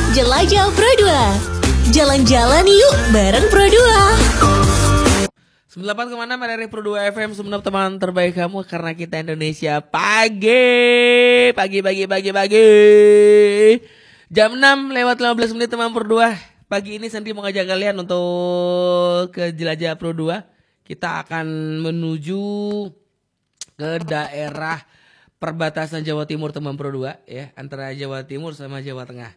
Jelajah Pro 2. Jalan-jalan yuk bareng Pro 2. 98,6 RRI Pro 2 FM, Sumenep, teman terbaik kamu karena kita Indonesia pagi. Jam 6 lewat 15 menit teman Pro 2. Pagi ini Sandi mau ngajak kalian untuk ke Jelajah Pro 2. Kita akan menuju ke daerah perbatasan Jawa Timur teman Pro 2 ya, antara Jawa Timur sama Jawa Tengah.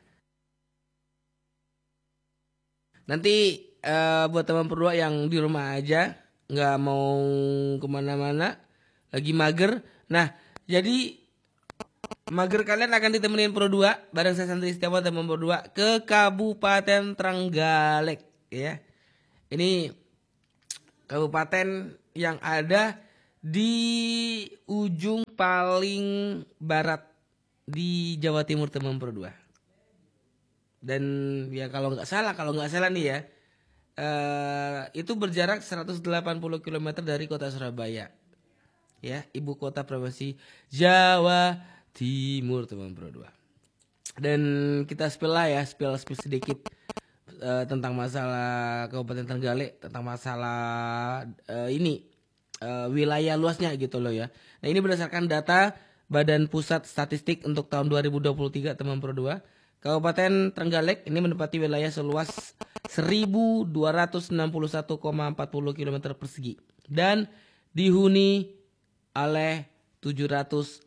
Nanti buat teman Pro 2 yang di rumah aja, nggak mau kemana-mana, lagi mager. Nah, jadi mager kalian akan ditemenin Pro 2 bareng saya Santri Setiawan teman Pro 2 ke Kabupaten Trenggalek ya. Ini kabupaten yang ada di ujung paling barat di Jawa Timur teman Pro 2. Dan ya kalau nggak salah nih ya, itu berjarak 180 km dari kota Surabaya, ya, ibu kota provinsi Jawa Timur teman Pro 2. Dan kita spill sedikit tentang masalah Kabupaten Trenggalek, tentang masalah wilayah luasnya gitu loh ya. Nah, ini berdasarkan data Badan Pusat Statistik untuk tahun 2023 teman Pro 2. Kabupaten Trenggalek ini menempati wilayah seluas 1.261,40 km persegi dan dihuni oleh 753.810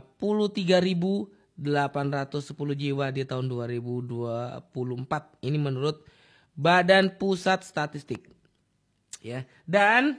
jiwa di tahun 2024. Ini menurut Badan Pusat Statistik. Ya. Dan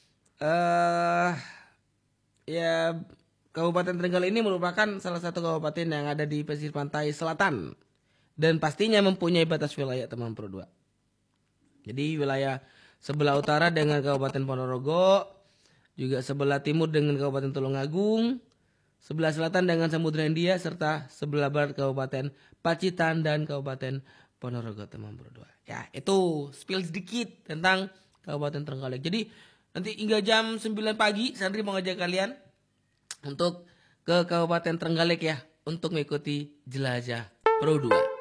Kabupaten Trenggalek ini merupakan salah satu kabupaten yang ada di pesisir pantai selatan dan pastinya mempunyai batas wilayah teman Pro 2. Jadi wilayah sebelah utara dengan Kabupaten Ponorogo, juga sebelah timur dengan Kabupaten Tulungagung, sebelah selatan dengan Samudra Hindia, serta sebelah barat Kabupaten Pacitan dan Kabupaten Ponorogo teman Pro 2. Ya, itu spill sedikit tentang Kabupaten Trenggalek. Jadi nanti hingga jam 9 pagi Sandri mau ngajak kalian untuk ke Kabupaten Trenggalek ya, untuk mengikuti Jelajah Pro 2.